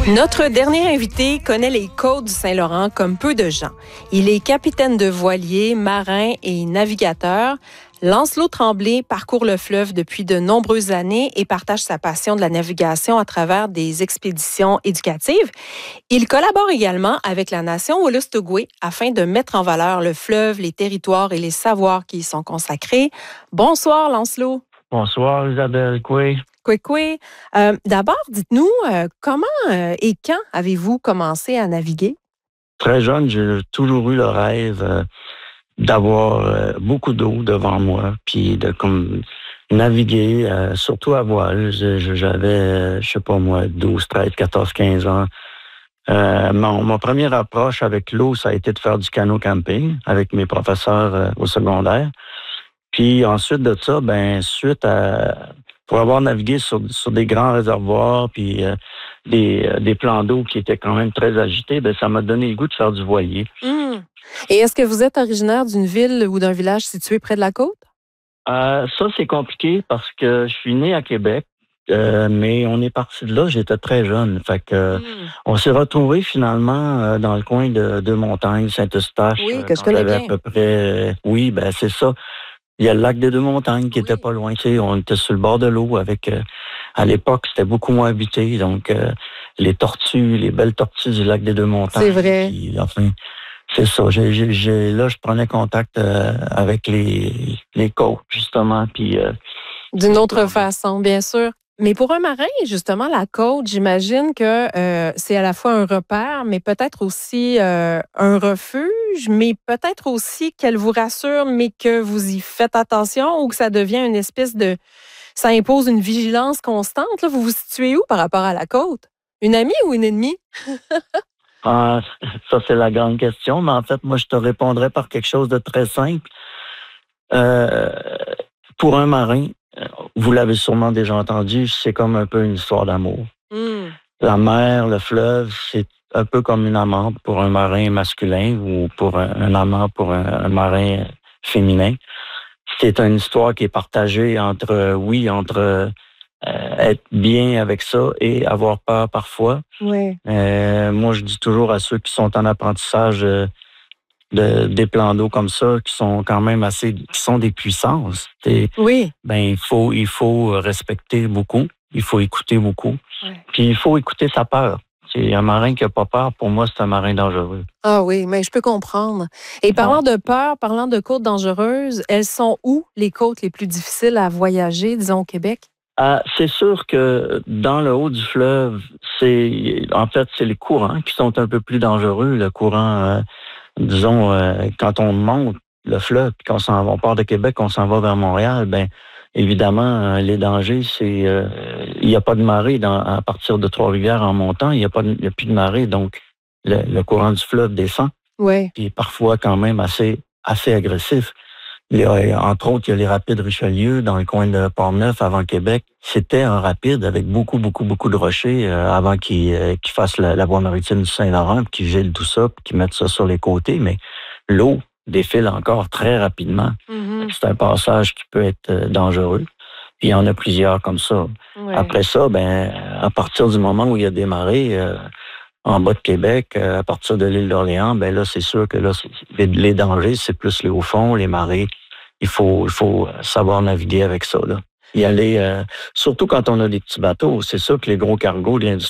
Notre dernier invité connaît les côtes du Saint-Laurent comme peu de gens. Il est capitaine de voilier, marin et navigateur. Lancelot Tremblay parcourt le fleuve depuis de nombreuses années et partage sa passion de la navigation à travers des expéditions éducatives. Il collabore également avec la nation Wolastoqey afin de mettre en valeur le fleuve, les territoires et les savoirs qui y sont consacrés. Bonsoir, Lancelot. Bonsoir, Isabelle Coué. Coué. D'abord, dites-nous, comment et quand avez-vous commencé à naviguer? Très jeune, j'ai toujours eu le rêve d'avoir beaucoup d'eau devant moi, puis de comme naviguer, surtout à voile. J'avais, je sais pas moi, 12, 13, 14, 15 ans. Mon première approche avec l'eau, ça a été de faire du canot camping avec mes professeurs au secondaire. Puis ensuite de ça, pour avoir navigué sur des grands réservoirs, puis des plans d'eau qui étaient quand même très agités, ça m'a donné le goût de faire du voilier. Et est-ce que vous êtes originaire d'une ville ou d'un village situé près de la côte? Ça, c'est compliqué parce que je suis né à Québec, mais on est parti de là, j'étais très jeune. Fait que on s'est retrouvés finalement dans le coin de Deux-Montagnes, Saint-Eustache. Oui, que je connais bien. À peu près, c'est ça. Il y a le lac des Deux-Montagnes qui était pas loin. Tu sais, on était sur le bord de l'eau avec... à l'époque, c'était beaucoup moins habité. Donc, les tortues, les belles tortues du lac des Deux-Montagnes. C'est vrai. Puis, enfin, c'est ça. Là, je prenais contact avec les côtes, justement. Puis, d'une autre façon, bien sûr. Mais pour un marin, justement, la côte, j'imagine que c'est à la fois un repère, mais peut-être aussi un refuge, mais peut-être aussi qu'elle vous rassure, mais que vous y faites attention ou que ça devient une espèce de... Ça impose une vigilance constante. Là. Vous vous situez où par rapport à la côte? Une amie ou une ennemie? Ça, c'est la grande question. Mais en fait, moi, je te répondrais par quelque chose de très simple. Pour un marin, vous l'avez sûrement déjà entendu, c'est comme un peu une histoire d'amour. La mer, le fleuve, c'est un peu comme une amante pour un marin masculin ou pour un amant pour un marin féminin. C'est une histoire qui est partagée entre être bien avec ça et avoir peur parfois. Oui. Moi, je dis toujours à ceux qui sont en apprentissage des plans d'eau comme ça, qui sont quand même qui sont des puissances. Oui. Il faut respecter beaucoup, il faut écouter beaucoup, puis il faut écouter sa peur. C'est un marin qui n'a pas peur, pour moi, c'est un marin dangereux. Ah oui, mais je peux comprendre. Et parlant de peur, parlant de côtes dangereuses, elles sont où les côtes les plus difficiles à voyager, disons, au Québec? C'est sûr que dans le haut du fleuve, c'est les courants qui sont un peu plus dangereux. Le courant, quand on monte le fleuve, puis on part de Québec, on s'en va vers Montréal, évidemment, les dangers, c'est il n'y a pas de marée à partir de Trois-Rivières en montant, il n'y a plus de marée, donc le courant du fleuve descend. Oui. Puis parfois quand même assez agressif. Entre autres, il y a les rapides Richelieu dans le coin de Port-Neuf avant Québec. C'était un rapide avec beaucoup de rochers avant qu'ils fassent la voie maritime du Saint-Laurent, puis qu'ils gèlent tout ça, puis qu'ils mettent ça sur les côtés. Mais l'eau défile encore très rapidement. C'est un passage qui peut être dangereux. Puis il y en a plusieurs comme ça. Ouais. Après ça, à partir du moment où il y a des marées en bas de Québec, à partir de l'île d'Orléans, là, c'est sûr que là, les dangers, c'est plus les hauts fonds, les marées. Il faut savoir naviguer avec ça, là. Y aller, surtout quand on a des petits bateaux. C'est sûr que les gros cargos,